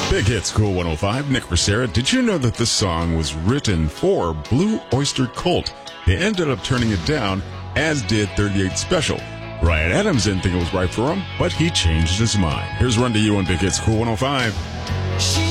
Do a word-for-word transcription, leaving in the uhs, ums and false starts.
Big Hits Cool one oh five, Nick Rosera. Did you know that this song was written for Blue Oyster Cult? They ended up turning it down, as did thirty-eight Special. Bryan Adams didn't think it was right for him, but he changed his mind. Here's Run to You on Big Hits Cool one oh five.